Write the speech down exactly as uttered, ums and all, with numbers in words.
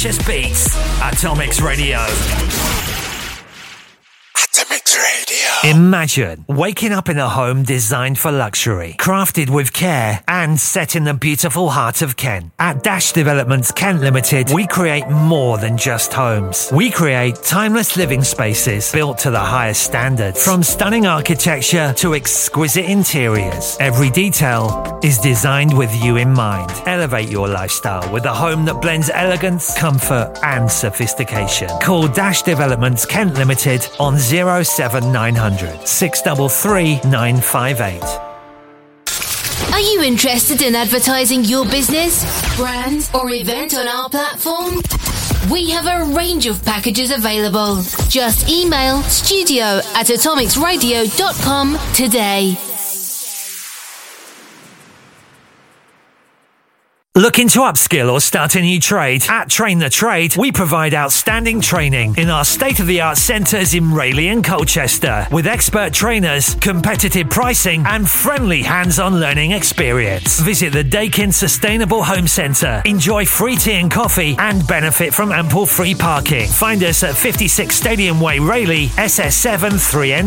Just beats. Atomics Radio. Atomics Radio. Imagine waking up in a home designed for luxury, crafted with care, and set in the beautiful heart of Kent. At Dash Developments Kent Limited, we create more than just homes. We create timeless living spaces built to the highest standards. From stunning architecture to exquisite interiors, every detail is designed with you in mind. Elevate your lifestyle with a home that blends elegance, comfort, and sophistication. Call Dash Developments Kent Limited on zero seven nine hundred, six three three, nine five eight. Are you interested in advertising your business, brand, or event on our platform? We have a range of packages available. Just email studio at atomics radio dot com today. Looking to upskill or start a new trade? At Train the Trade, we provide outstanding training in our state-of-the-art centres in Rayleigh and Colchester, with expert trainers, competitive pricing, and friendly hands-on learning experience. Visit the Dakin Sustainable Home Centre. Enjoy free tea and coffee and benefit from ample free parking. Find us at fifty-six Stadium Way, Rayleigh, S S seven three N.